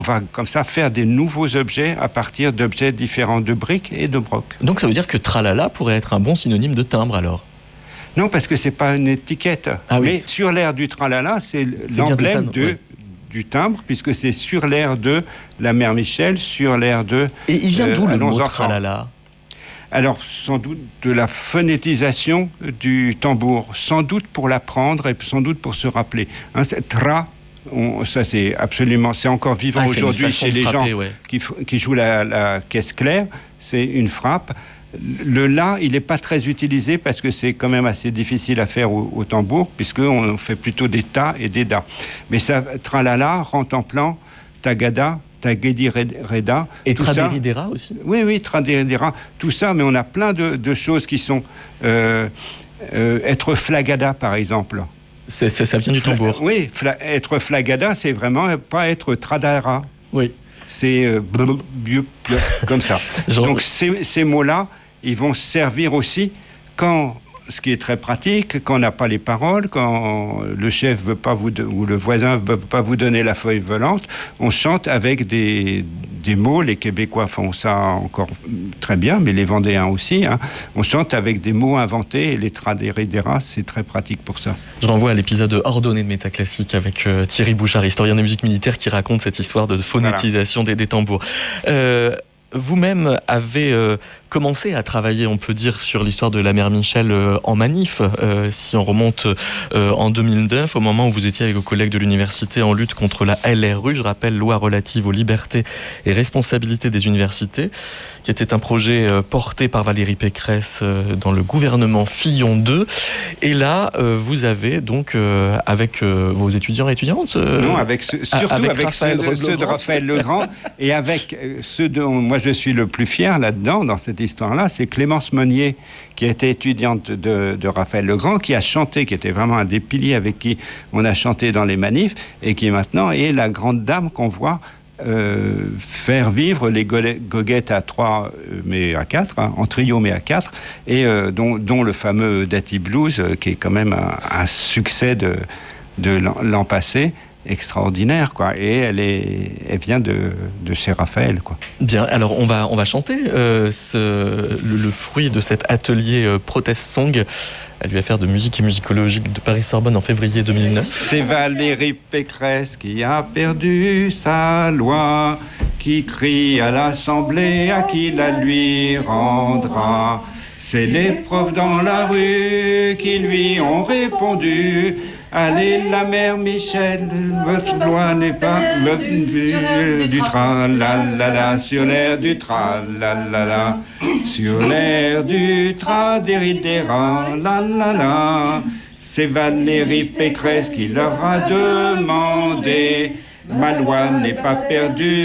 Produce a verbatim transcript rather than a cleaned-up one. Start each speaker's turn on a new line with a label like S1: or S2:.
S1: On va comme ça faire des nouveaux objets à partir d'objets différents, de briques et de broc.
S2: Donc ça veut dire que tralala pourrait être un bon synonyme de timbre alors?
S1: Non, parce que c'est pas une étiquette.
S2: Ah oui.
S1: Mais sur l'air du tralala, c'est,
S2: c'est
S1: l'emblème
S2: ça,
S1: de,
S2: ouais.
S1: du timbre, puisque c'est sur l'air de la mère Michel, sur l'air de...
S2: Et il vient d'où
S1: euh,
S2: le mot
S1: enfants.
S2: tralala?
S1: Alors, sans doute de la phonétisation du tambour, sans doute pour l'apprendre et sans doute pour se rappeler. Hein, c'est tra, on, ça c'est absolument, c'est encore vivant
S2: Ah, c'est
S1: aujourd'hui chez les
S2: frapper,
S1: gens
S2: ouais.
S1: qui, qui jouent la, la caisse claire, c'est une frappe. Le la, il n'est pas très utilisé parce que c'est quand même assez difficile à faire au, au tambour, puisqu'on fait plutôt des ta et des da. Mais ça, tralala, rentre en plan, tagada, Tagedi-Reda.
S2: Et Traderidera aussi?
S1: Oui, oui, Traderidera, tout ça, mais on a plein de, de choses qui sont... Euh, euh, être flagada, par exemple.
S2: C'est, c'est, ça vient du tambour.
S1: Fla- oui, fla- être flagada, c'est vraiment pas être tradara.
S2: Oui.
S1: C'est euh, blub, blub, blub, comme ça.
S2: Genre...
S1: Donc ces, ces mots-là, ils vont servir aussi quand... Ce qui est très pratique, quand on n'a pas les paroles, quand le chef veut pas vous de, ou le voisin ne veut pas vous donner la feuille volante, on chante avec des, des mots. Les Québécois font ça encore très bien, mais les Vendéens aussi. Hein. On chante avec des mots inventés et les traderidera, c'est très pratique pour ça.
S2: Je renvoie à l'épisode ordonné de Métaclassique avec euh, Thierry Bouchard, historien de musique militaire, qui raconte cette histoire de phonétisation voilà. des, des tambours. Euh, Vous-même avez euh, commencé à travailler, on peut dire, sur l'histoire de la mère Michel euh, en manif. Euh, si on remonte euh, en deux mille neuf, au moment où vous étiez avec vos collègues de l'université en lutte contre la L R U, je rappelle, loi relative aux libertés et responsabilités des universités, qui était un projet euh, porté par Valérie Pécresse euh, dans le gouvernement Fillon deux. Et là, euh, vous avez donc, euh, avec euh, vos étudiants et étudiantes... Euh,
S1: non, avec ce, surtout avec, avec ceux, de, ceux de Raphaël Legrand et avec euh, ceux dont moi je suis le plus fier là-dedans, dans cette histoire-là, c'est Clémence Monnier, qui était étudiante de, de Raphaël Legrand, qui a chanté, qui était vraiment un des piliers avec qui on a chanté dans les manifs, et qui maintenant est la grande dame qu'on voit euh, faire vivre les goguettes à trois, mais à quatre, hein, en trio mais à quatre, et euh, dont, dont le fameux Dati Blues, euh, qui est quand même un, un succès de, de l'an, l'an passé, extraordinaire, quoi. Et elle est, elle vient de, de chez Raphaël, quoi.
S2: Bien, alors on va, on va chanter euh, ce, le, le fruit de cet atelier euh, Protest Song à l'U F R de musique et musicologie de Paris-Sorbonne en février deux mille neuf.
S1: C'est Valérie Pécresse qui a perdu sa loi, qui crie à l'Assemblée à qui la lui rendra. C'est les profs dans la rue qui lui ont répondu: allez, la mère Michel, votre loi n'est pas du, du tra-la-la-la, sur l'air du tra-la-la-la, sur l'air du tra-déridéra, la-la-la. C'est Valérie Pécresse qui leur a demandé: ma loi n'est pas perdue.